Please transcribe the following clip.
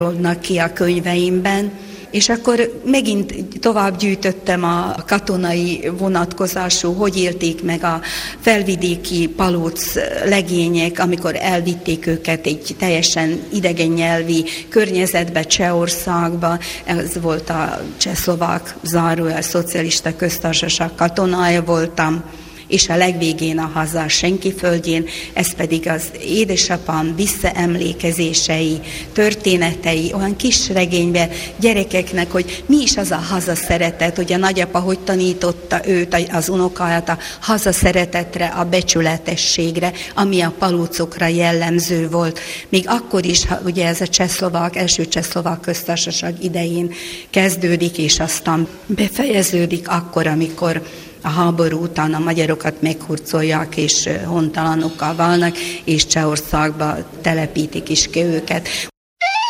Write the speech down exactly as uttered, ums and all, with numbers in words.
ki a könyveimben, és akkor megint tovább gyűjtöttem a katonai vonatkozású, hogy élték meg a felvidéki palóc legények, amikor elvitték őket egy teljesen idegen nyelvi környezetbe, Csehországba. Ez volt a csehszlovák zárójel szocialista köztársaság katonája voltam, és a legvégén a haza senki földjén, ez pedig az édesapám visszaemlékezései, történetei, olyan kis regényben gyerekeknek, hogy mi is az a hazaszeretet, hogy a nagyapa hogy tanította őt, az unokáját a hazaszeretetre, a becsületességre, ami a palócokra jellemző volt. Még akkor is, ugye ez a csehszlovák, első csehszlovák köztársaság idején kezdődik, és aztán befejeződik akkor, amikor a háború után a magyarokat meghurcolják, és hontalanokkal válnak, és Csehországba telepítik is ki őket.